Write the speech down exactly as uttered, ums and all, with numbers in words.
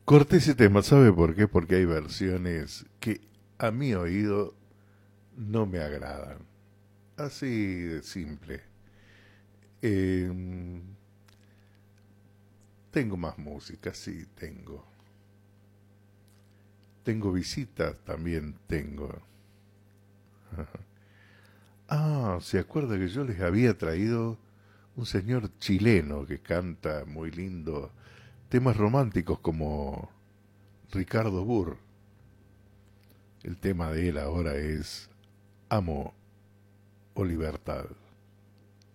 Corté ese tema, ¿sabe por qué? Porque hay versiones que a mi oído no me agradan. Así de simple. Eh, Tengo más música, sí, tengo. Tengo visitas, también tengo. Ah, ¿se acuerda que yo les había traído un señor chileno que canta muy lindo temas románticos como Ricardo Burr? El tema de él ahora es Amo o Libertad.